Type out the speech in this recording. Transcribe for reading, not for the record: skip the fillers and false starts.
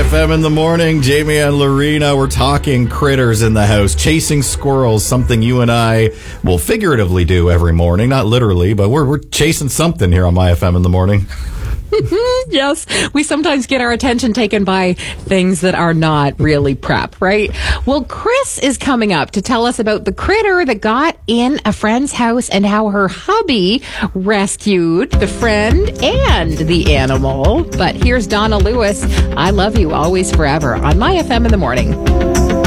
FM in the morning. Jamie and Lorena, we're talking critters in the house. Chasing squirrels, something you and I will figuratively do every morning. Not literally, but we're chasing something here on My FM in the morning. Yes, we sometimes get our attention taken by things that are not really prep, right? Well, Chris is coming up to tell us about the critter that got in a friend's house and how her hubby rescued the friend and the animal. But here's Donna Lewis, I Love You Always Forever on My FM in the morning.